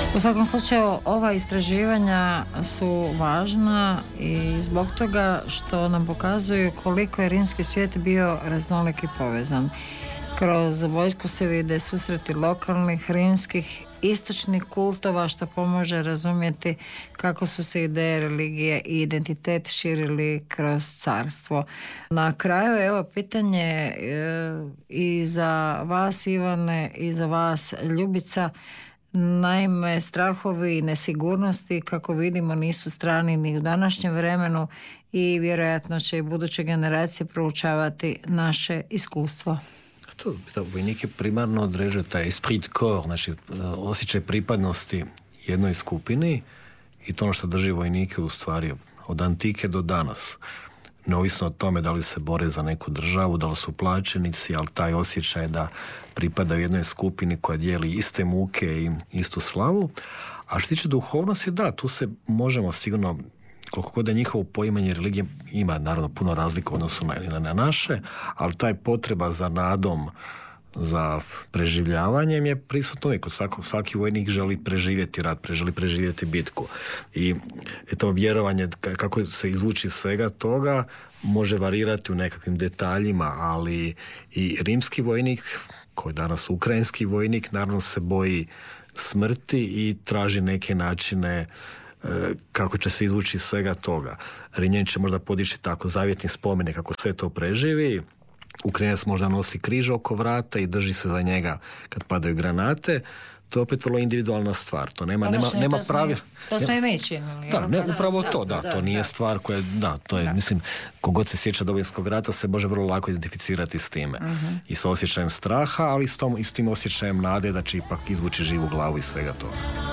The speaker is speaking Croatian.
U svakom slučaju, ova istraživanja su važna i zbog toga što nam pokazuju koliko je rimski svijet bio raznolik i povezan. Kroz vojsku se vide susreti lokalnih, rimskih, istočnih kultova, što pomože razumjeti kako su se ideje, religije i identitet širili kroz carstvo. Na kraju, evo, pitanje i za vas, Ivane, i za vas, Ljubica. Naime, strahovi i nesigurnosti, kako vidimo, nisu strani ni u današnjem vremenu i vjerojatno će i buduće generacije proučavati naše iskustvo. To vojnike primarno određuje taj esprit corps, znači osjećaj pripadnosti jednoj skupini, i to ono što drži vojnike u stvari od antike do danas. Neovisno o tome da li se bore za neku državu, da li su plaćenici, ali taj osjećaj da pripadaju jednoj skupini koja dijeli iste muke i istu slavu. A što tiče duhovnosti, da, tu se možemo sigurno, koliko god da njihovo poimanje religije ima naravno puno razlika u odnosu na naše, ali taj potreba za nadom, za preživljavanjem je prisutno uvijek. Svaki vojnik želi preživjeti rat, želi preživjeti bitku. I to vjerovanje kako se izvući iz svega toga može varirati u nekakvim detaljima, ali i rimski vojnik, koji je danas ukrajinski vojnik, naravno se boji smrti i traži neke načine kako će se izvući iz svega toga. Rimljani će možda podići tako zavjetni spomenik kako sve to preživi. Ukrajinac možda nosi križ oko vrata i drži se za njega kad padaju granate. To je opet vrlo individualna stvar. To nema pravi. To smo i mi činili. Da, ne, upravo to, da. To nije stvar koja, da, to je, mislim, kogod se sjeća Domovinskog rata se može vrlo lako identificirati s time. I sa osjećajem straha, ali i s tim osjećajem nade da će ipak izvući živu glavu iz svega toga.